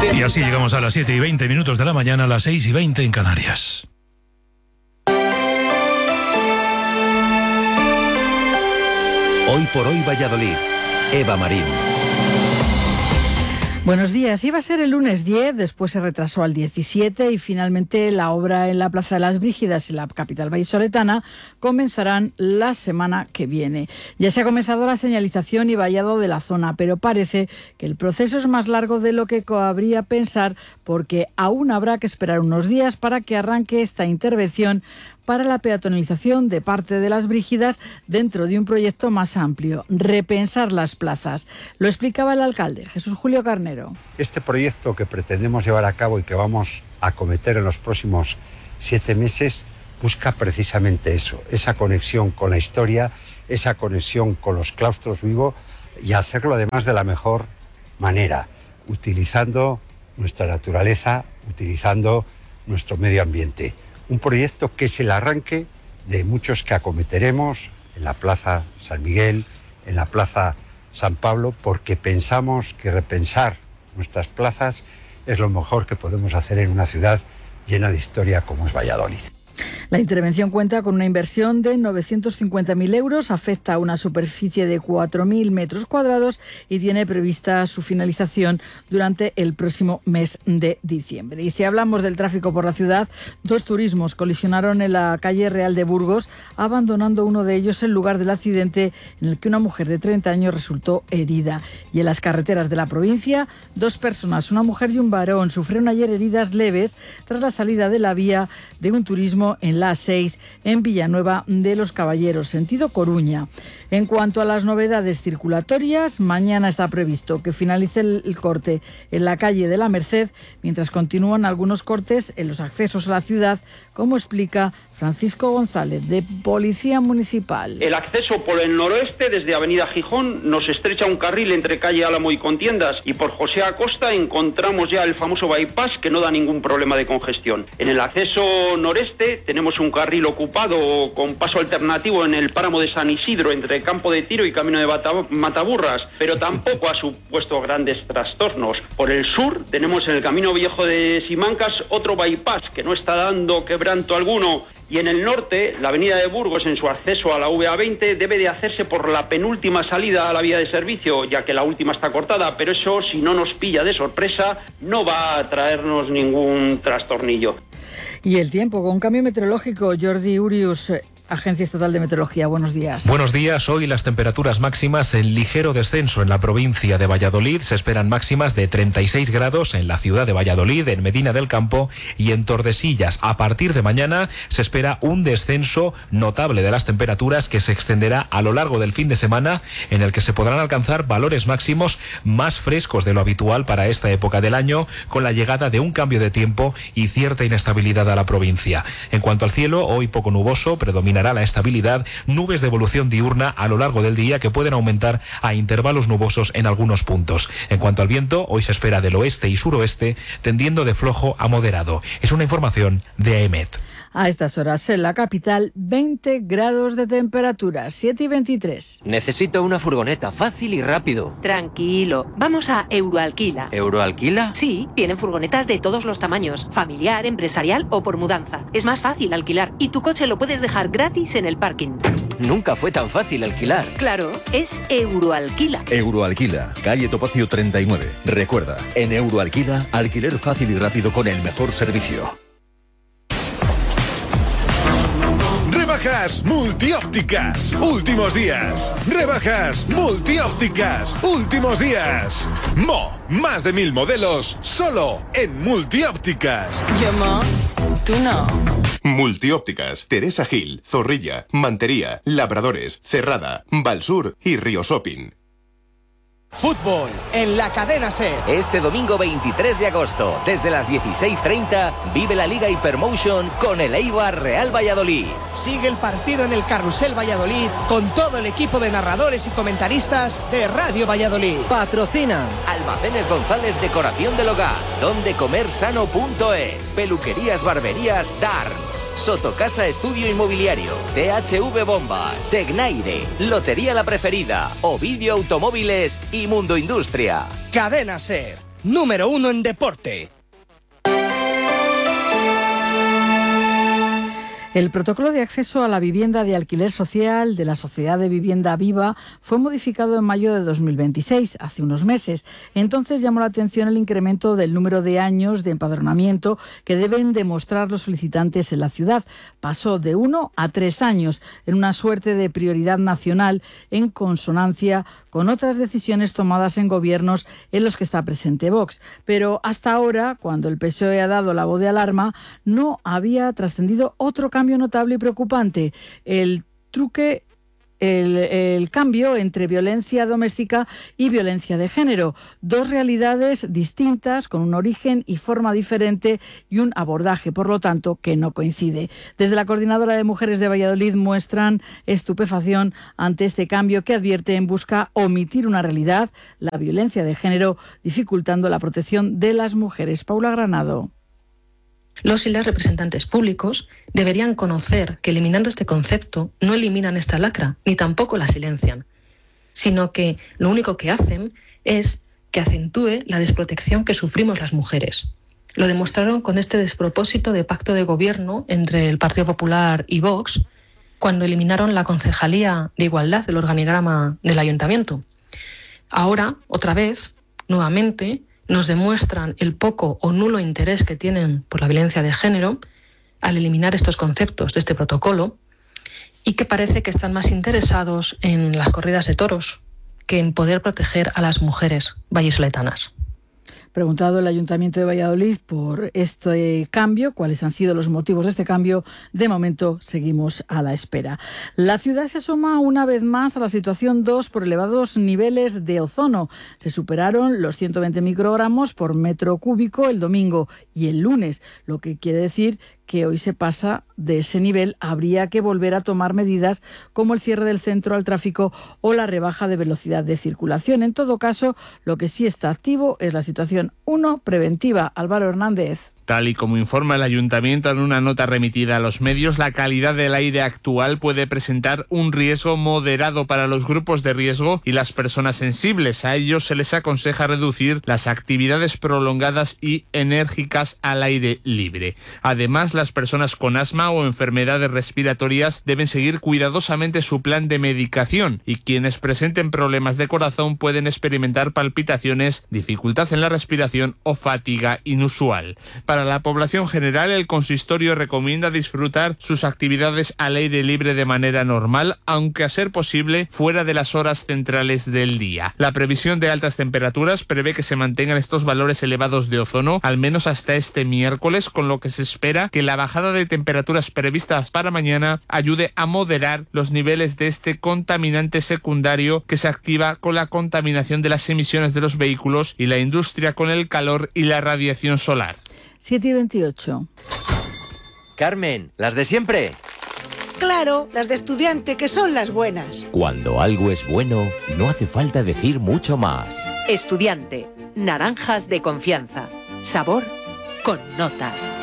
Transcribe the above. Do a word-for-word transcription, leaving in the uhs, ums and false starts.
Y así llegamos a las siete y veinte minutos de la mañana, a las seis y veinte en Canarias. Hoy por hoy Valladolid. Eva Marín. Buenos días. Iba a ser el lunes diez, después se retrasó al diecisiete y finalmente la obra en la Plaza de las Brígidas, en la capital vallisoletana, comenzarán la semana que viene. Ya se ha comenzado la señalización y vallado de la zona, pero parece que el proceso es más largo de lo que cabría pensar, porque aún habrá que esperar unos días para que arranque esta intervención para la peatonalización de parte de las Brígidas dentro de un proyecto más amplio, repensar las plazas. Lo explicaba el alcalde, Jesús Julio Carnero. Este proyecto que pretendemos llevar a cabo y que vamos a acometer en los próximos siete meses busca precisamente eso, esa conexión con la historia, esa conexión con los claustros vivos y hacerlo además de la mejor manera, utilizando nuestra naturaleza, utilizando nuestro medio ambiente. Un proyecto que es el arranque de muchos que acometeremos en la Plaza San Miguel, en la Plaza San Pablo, porque pensamos que repensar nuestras plazas es lo mejor que podemos hacer en una ciudad llena de historia como es Valladolid. La intervención cuenta con una inversión de novecientos cincuenta mil euros, afecta a una superficie de cuatro mil metros cuadrados y tiene prevista su finalización durante el próximo mes de diciembre. Y si hablamos del tráfico por la ciudad, dos turismos colisionaron en la calle Real de Burgos, abandonando uno de ellos el lugar del accidente en el que una mujer de treinta años resultó herida. Y en las carreteras de la provincia, dos personas, una mujer y un varón, sufrieron ayer heridas leves tras la salida de la vía de un turismo en la A seis en Villanueva de los Caballeros, sentido Coruña. En cuanto a las novedades circulatorias, mañana está previsto que finalice el, el corte en la calle de la Merced, mientras continúan algunos cortes en los accesos a la ciudad, como explica Francisco González, de Policía Municipal. El acceso por el noroeste, desde Avenida Gijón, nos estrecha un carril entre calle Álamo y Contiendas, y por José Acosta encontramos ya el famoso bypass, que no da ningún problema de congestión. En el acceso noreste tenemos un carril ocupado con paso alternativo en el páramo de San Isidro, entre Campo de Tiro y Camino de Mataburras, pero tampoco ha supuesto grandes trastornos. Por el sur tenemos en el Camino Viejo de Simancas otro bypass que no está dando quebranto alguno. Y en el norte, la avenida de Burgos, en su acceso a la V A veinte, debe de hacerse por la penúltima salida a la vía de servicio, ya que la última está cortada, pero eso, si no nos pilla de sorpresa, no va a traernos ningún trastornillo. Y el tiempo, con cambio meteorológico, Jordi Urius, Agencia Estatal de Meteorología, buenos días. Buenos días. Hoy las temperaturas máximas en ligero descenso en la provincia de Valladolid. Se esperan máximas de treinta y seis grados en la ciudad de Valladolid, en Medina del Campo y en Tordesillas. A partir de mañana se espera un descenso notable de las temperaturas que se extenderá a lo largo del fin de semana, en el que se podrán alcanzar valores máximos más frescos de lo habitual para esta época del año, con la llegada de un cambio de tiempo y cierta inestabilidad a la provincia. En cuanto al cielo, hoy poco nuboso, predomina la estabilidad, nubes de evolución diurna a lo largo del día que pueden aumentar a intervalos nubosos en algunos puntos. En cuanto al viento, hoy se espera del oeste y suroeste, tendiendo de flojo a moderado. Es una información de AEMET. A estas horas en la capital, veinte grados de temperatura, siete y veintitrés. Necesito una furgoneta fácil y rápido. Tranquilo, vamos a Euroalquila. ¿Euroalquila? Sí, tienen furgonetas de todos los tamaños, familiar, empresarial o por mudanza. Es más fácil alquilar y tu coche lo puedes dejar gratis en el parking. Nunca fue tan fácil alquilar. Claro, es Euroalquila. Euroalquila, calle Topacio treinta y nueve. Recuerda, en Euroalquila, alquiler fácil y rápido con el mejor servicio. Rebajas multiópticas, últimos días. Rebajas multiópticas, últimos días. Mo, más de mil modelos, solo en multiópticas. Yo, Mo, tú no. Multiópticas, Teresa Gil, Zorrilla, Mantería, Labradores, Cerrada, Valsur y Río Shopping. Fútbol en la cadena SER. Este domingo veintitrés de agosto, desde las dieciséis treinta, vive la Liga Hypermotion con el Eibar Real Valladolid. Sigue el partido en el Carrusel Valladolid con todo el equipo de narradores y comentaristas de Radio Valladolid. Patrocina Almacenes González Decoración del Hogar, donde comer sano punto es, Peluquerías Barberías Darns, Sotocasa Estudio Inmobiliario, T H V Bombas, Tecnaire, Lotería La Preferida, Ovidio Automóviles y Mundo Industria. Cadena SER, número uno en deporte. El protocolo de acceso a la vivienda de alquiler social de la Sociedad de Vivienda Viva fue modificado en mayo de dos mil veintiséis, hace unos meses. Entonces llamó la atención el incremento del número de años de empadronamiento que deben demostrar los solicitantes en la ciudad. Pasó de uno a tres años, en una suerte de prioridad nacional en consonancia con otras decisiones tomadas en gobiernos en los que está presente Vox. Pero hasta ahora, cuando el P S O E ha dado la voz de alarma, no había trascendido otro cambio notable y preocupante: el truque, el, el cambio entre violencia doméstica y violencia de género. Dos realidades distintas, con un origen y forma diferente y un abordaje, por lo tanto, que no coincide. Desde la Coordinadora de Mujeres de Valladolid muestran estupefacción ante este cambio que advierten busca omitir una realidad, la violencia de género, dificultando la protección de las mujeres. Paula Granado. Los y las representantes públicos deberían conocer que eliminando este concepto no eliminan esta lacra, ni tampoco la silencian, sino que lo único que hacen es que acentúe la desprotección que sufrimos las mujeres. Lo demostraron con este despropósito de pacto de gobierno entre el Partido Popular y Vox, cuando eliminaron la Concejalía de Igualdad del organigrama del Ayuntamiento. Ahora, otra vez, nuevamente, nos demuestran el poco o nulo interés que tienen por la violencia de género al eliminar estos conceptos de este protocolo, y que parece que están más interesados en las corridas de toros que en poder proteger a las mujeres vallisoletanas. Preguntado el Ayuntamiento de Valladolid por este cambio, cuáles han sido los motivos de este cambio, de momento seguimos a la espera. La ciudad se asoma una vez más a la situación dos por elevados niveles de ozono. Se superaron los ciento veinte microgramos por metro cúbico el domingo y el lunes, lo que quiere decir que hoy se pasa de ese nivel. Habría que volver a tomar medidas como el cierre del centro al tráfico o la rebaja de velocidad de circulación. En todo caso, lo que sí está activo es la situación uno preventiva. Álvaro Hernández. Tal y como informa el Ayuntamiento en una nota remitida a los medios, la calidad del aire actual puede presentar un riesgo moderado para los grupos de riesgo y las personas sensibles. A ellos se les aconseja reducir las actividades prolongadas y enérgicas al aire libre. Además, las personas con asma o enfermedades respiratorias deben seguir cuidadosamente su plan de medicación, y quienes presenten problemas de corazón pueden experimentar palpitaciones, dificultad en la respiración o fatiga inusual. Para la población general, el consistorio recomienda disfrutar sus actividades al aire libre de manera normal, aunque a ser posible fuera de las horas centrales del día. La previsión de altas temperaturas prevé que se mantengan estos valores elevados de ozono al menos hasta este miércoles, con lo que se espera que la bajada de temperaturas previstas para mañana ayude a moderar los niveles de este contaminante secundario que se activa con la contaminación de las emisiones de los vehículos y la industria con el calor y la radiación solar. siete y veintiocho. Carmen, ¿las de siempre? Claro, las de estudiante, que son las buenas. Cuando algo es bueno, no hace falta decir mucho más. Estudiante, naranjas de confianza, sabor con nota.